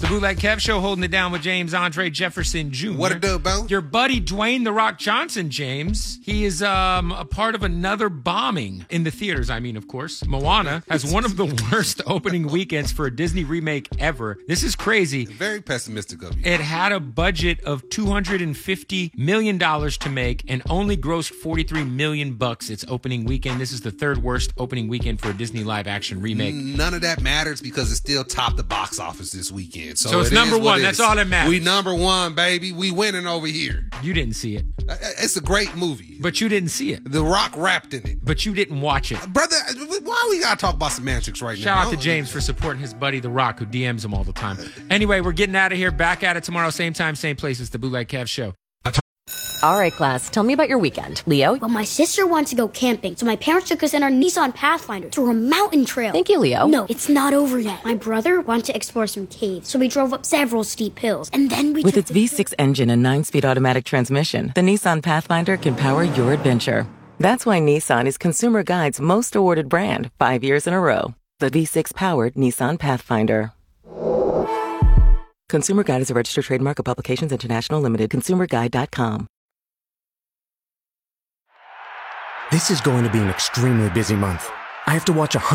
The Bootleg Kev Show, holding it down with James Andre Jefferson Jr. What it do, Bo? Your buddy Dwayne The Rock Johnson, James. He is a part of another bombing in the theaters. I mean, of course. Moana has one of the worst opening weekends for a Disney remake ever. This is crazy. Very pessimistic of you. It had a budget of $250 million to make and only grossed $43 million its opening weekend. This is the third worst opening weekend for a Disney live-action remake. None of that matters because it still topped the box office this weekend. So it's number one. That's all that matters. We number one, baby. We winning over here. You didn't see it. It's a great movie. But you didn't see it. The Rock rapped in it. But you didn't watch it. Brother, why we gotta talk about semantics right now? Shout out to James for supporting his buddy The Rock, who DMs him all the time. Anyway, we're getting out of here. Back at it tomorrow, same time, same place. It's the Bootleg Kev Show. All right, class, tell me about your weekend. Leo? Well, my sister wants to go camping, so my parents took us in our Nissan Pathfinder through a mountain trail. Thank you, Leo. No, it's not over yet. My brother wanted to explore some caves, so we drove up several steep hills, and then we With its V6 engine and 9-speed automatic transmission, the Nissan Pathfinder can power your adventure. That's why Nissan is Consumer Guide's most awarded brand 5 years in a row. The V6-powered Nissan Pathfinder. Consumer Guide is a registered trademark of Publications International Limited. ConsumerGuide.com. This is going to be an extremely busy month. I have to watch 100